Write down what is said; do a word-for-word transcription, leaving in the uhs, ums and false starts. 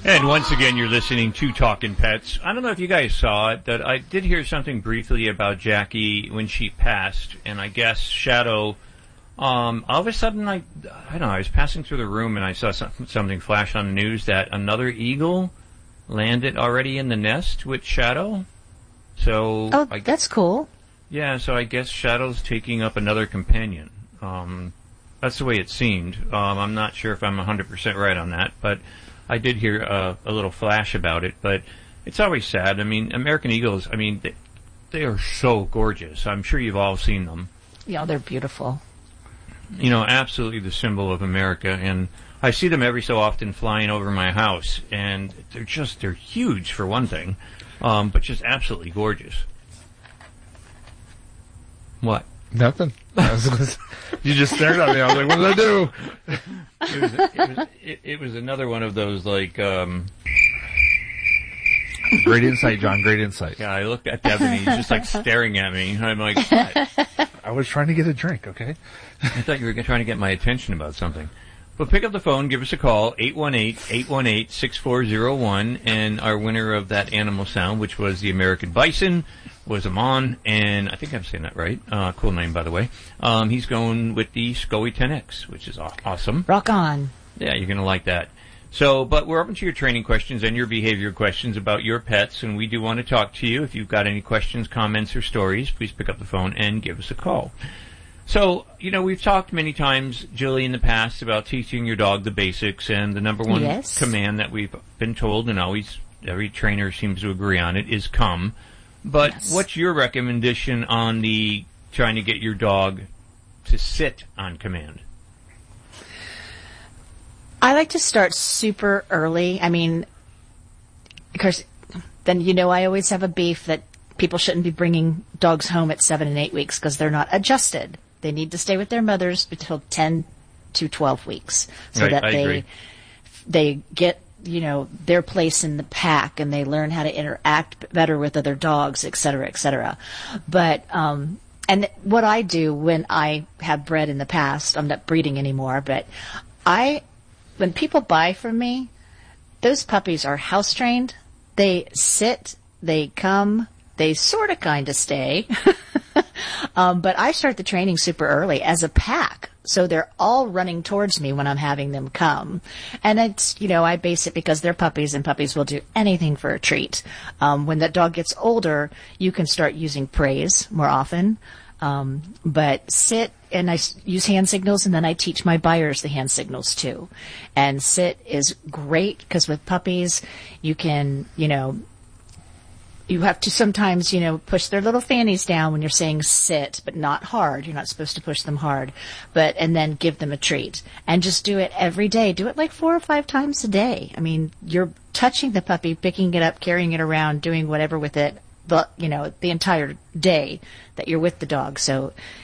And once again, you're listening to Talkin' Pets. I don't know if you guys saw it, but I did hear something briefly about Jackie when she passed, and I guess Shadow, um, all of a sudden, I, I don't know, I was passing through the room and I saw some, something flash on the news that another eagle landed already in the nest with Shadow. So Oh, I, that's cool. Yeah, so I guess Shadow's taking up another companion. Um, that's the way it seemed. Um, I'm not sure if I'm one hundred percent right on that, but I did hear uh, a little flash about it, but it's always sad. I mean, American Eagles, I mean, they, they are so gorgeous. I'm sure you've all seen them. Yeah, they're beautiful. You know, absolutely the symbol of America, and I see them every so often flying over my house, and they're just, they're huge for one thing, um, but just absolutely gorgeous. What? Nothing. I was gonna say, you just stared at me. I was like, what did I do? It was, it, was, it, it was another one of those, like, um... Great insight, John. Great insight. Yeah, I looked at Devin, and he's just, like, staring at me. I'm like, what? I was trying to get a drink, okay? I thought you were trying to get my attention about something. But pick up the phone, give us a call, eight one eight, eight one eight, six four zero one, and our winner of that animal sound, which was the American Bison, was Amon, and I think I'm saying that right. Uh, cool name, by the way. Um, he's going with the Scully ten X, which is aw- awesome. Rock on. Yeah, you're going to like that. So, but we're open to your training questions and your behavior questions about your pets, and we do want to talk to you. If you've got any questions, comments, or stories, please pick up the phone and give us a call. So, you know, we've talked many times, Julie, in the past about teaching your dog the basics, and the number one yes. command that we've been told, and always every trainer seems to agree on it, is come. But yes. What's your recommendation on the trying to get your dog to sit on command? I like to start super early. I mean, of course, then you know I always have a beef that people shouldn't be bringing dogs home at seven and eight weeks because they're not adjusted. They need to stay with their mothers until ten to twelve weeks so right, that I they agree. they get, you know, their place in the pack and they learn how to interact better with other dogs, et cetera, et cetera. But, um, and what I do when I have bred in the past, I'm not breeding anymore, but I, when people buy from me, those puppies are house trained. They sit, they come, they sort of kind of stay. um, but I start the training super early as a pack. So they're all running towards me when I'm having them come. And it's, you know, I base it because they're puppies and puppies will do anything for a treat. Um, when that dog gets older, you can start using praise more often. Um, but sit and I s- use hand signals, and then I teach my buyers the hand signals too. And sit is great because with puppies, you can, you know, you have to sometimes, you know, push their little fannies down when you're saying sit, but not hard. You're not supposed to push them hard. But, and then give them a treat. And just do it every day. Do it like four or five times a day. I mean, you're touching the puppy, picking it up, carrying it around, doing whatever with it, but, you know, the entire day that you're with the dog. So